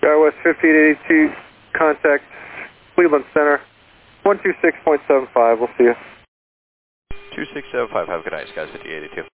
West 1582, contact Cleveland Center, 126.75, we'll see you. 2675, have a good night, Skies 5882.